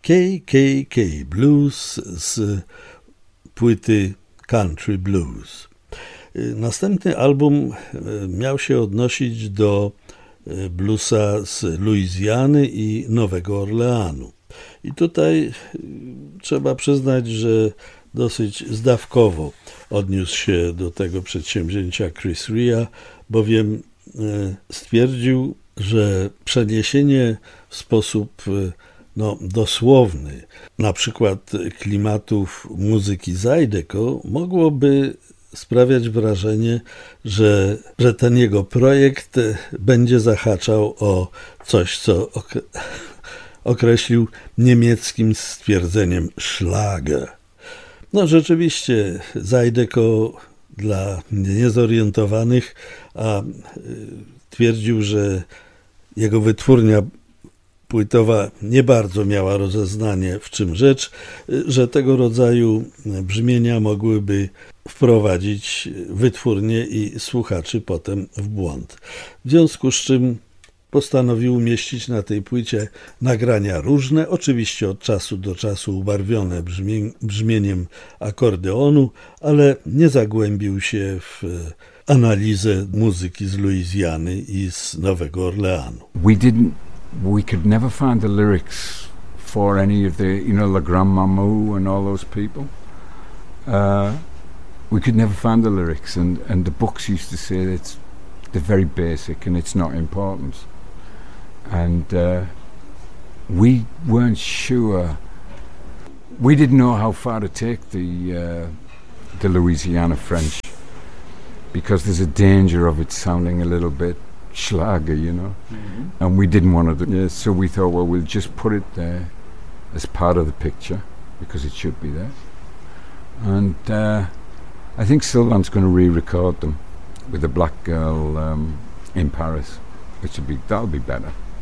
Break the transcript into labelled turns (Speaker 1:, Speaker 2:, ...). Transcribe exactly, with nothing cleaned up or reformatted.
Speaker 1: K K K Blues z płyty Country Blues. Następny album miał się odnosić do bluesa z Luizjany i Nowego Orleanu. I tutaj trzeba przyznać, że dosyć zdawkowo odniósł się do tego przedsięwzięcia Chris Rea, bowiem stwierdził, że przeniesienie w sposób no, dosłowny, na przykład klimatów muzyki Zydeco, mogłoby sprawiać wrażenie, że, że ten jego projekt będzie zahaczał o coś, co ok- określił niemieckim stwierdzeniem Schlager. No rzeczywiście Zydeco dla niezorientowanych, a twierdził, że jego wytwórnia płytowa nie bardzo miała rozeznanie, w czym rzecz, że tego rodzaju brzmienia mogłyby wprowadzić wytwórnię i słuchaczy potem w błąd. W związku z czym postanowił umieścić na tej płycie nagrania różne, oczywiście od czasu do czasu ubarwione brzmi- brzmieniem akordeonu, ale nie zagłębił się w analizę muzyki z Luizjany i z Nowego Orleanu.
Speaker 2: We didn't we could never find the lyrics for any of the, you know, La Grand Mamou and all those people. Uh, we could never find the lyrics, and, and the books used to say it's they're very basic and it's not important. And uh, we weren't sure. We didn't know how far to take the uh, the Louisiana French, because there's a danger of it sounding a little bit Schlager, you know, mm-hmm. and we didn't want to do yeah, so we thought, well, we'll just put it there as part of the picture because it should be there. And uh, I think Sylvan's going to re-record them with a black girl um, in Paris, which would be that'll be better.